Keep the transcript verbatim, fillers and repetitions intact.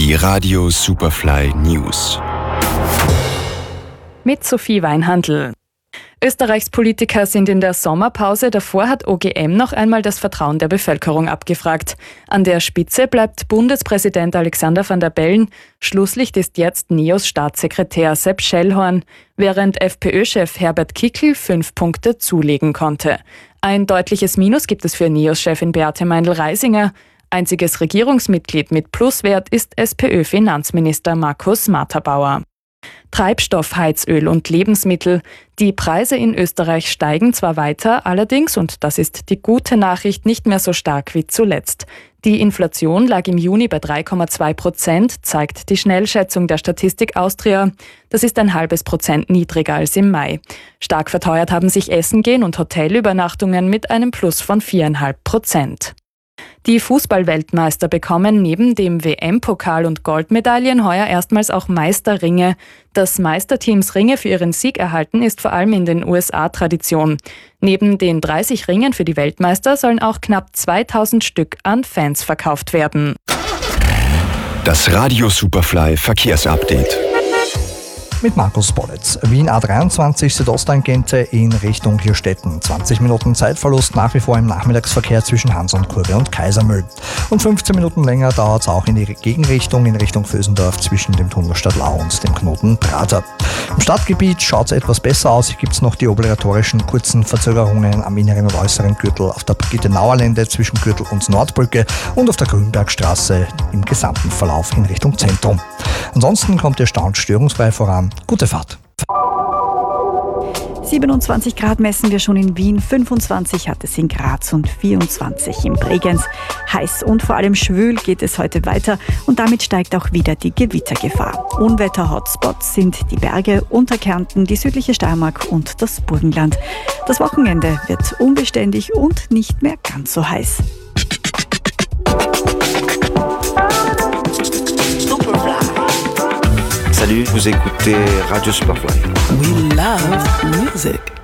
Die Radio Superfly News. Mit Sophie Weinhandl. Österreichs Politiker sind in der Sommerpause. Davor hat O G M noch einmal das Vertrauen der Bevölkerung abgefragt. An der Spitze bleibt Bundespräsident Alexander Van der Bellen. Schlusslicht ist jetzt Neos Staatssekretär Sepp Schellhorn, während FPÖ-Chef Herbert Kickl fünf Punkte zulegen konnte. Ein deutliches Minus gibt es für Neos-Chefin Beate Meindl-Reisinger. Einziges Regierungsmitglied mit Pluswert ist SPÖ-Finanzminister Markus Matterbauer. Treibstoff, Heizöl und Lebensmittel. Die Preise in Österreich steigen zwar weiter, allerdings, und das ist die gute Nachricht, nicht mehr so stark wie zuletzt. Die Inflation lag im Juni bei drei Komma zwei Prozent, zeigt die Schnellschätzung der Statistik Austria. Das ist ein halbes Prozent niedriger als im Mai. Stark verteuert haben sich Essen gehen und Hotelübernachtungen mit einem Plus von vier Komma fünf Prozent. Die Fußball-Weltmeister bekommen neben dem W M-Pokal und Goldmedaillen heuer erstmals auch Meisterringe. Dass Meisterteams Ringe für ihren Sieg erhalten, ist vor allem in den U S A Tradition. Neben den dreißig Ringen für die Weltmeister sollen auch knapp zweitausend Stück an Fans verkauft werden. Das Radio Superfly Verkehrsupdate. Mit Markus Bollitz. Wien A dreiundzwanzig Südosttangente in Richtung Hirstetten. zwanzig Minuten Zeitverlust nach wie vor im Nachmittagsverkehr zwischen Hans-und-Kurve und Kaisermühl. Und fünfzehn Minuten länger dauert es auch in die Gegenrichtung in Richtung Vösendorf zwischen dem Tunnel Stadtlau und dem Knoten Prater. Im Stadtgebiet schaut es etwas besser aus. Hier gibt es noch die obligatorischen kurzen Verzögerungen am inneren und äußeren Gürtel auf der Brigitte-Nauer-Lände zwischen Gürtel und Nordbrücke und auf der Grünbergstraße im gesamten Verlauf in Richtung Zentrum. Ansonsten kommt der Stand störungsfrei voran. Gute Fahrt. siebenundzwanzig Grad messen wir schon in Wien, fünfundzwanzig hat es in Graz und vierundzwanzig in Bregenz. Heiß und vor allem schwül geht es heute weiter und damit steigt auch wieder die Gewittergefahr. Unwetter-Hotspots sind die Berge, Unterkärnten, die südliche Steiermark und das Burgenland. Das Wochenende wird unbeständig und nicht mehr ganz so heiß. Salut, vous écoutez Radio Superfly. We love music.